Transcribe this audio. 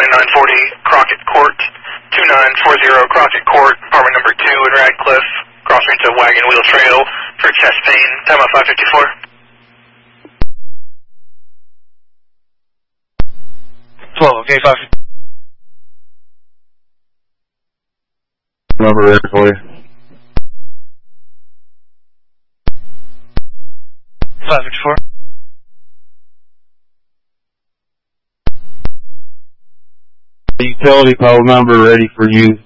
2940 Crockett Court, 2940 Crockett Court, apartment number 2 in Radcliffe, crossing to Wagon Wheel Trail for chest pain, time of 554. Okay, 5. Number ready for you. 554. The utility pole number ready for you.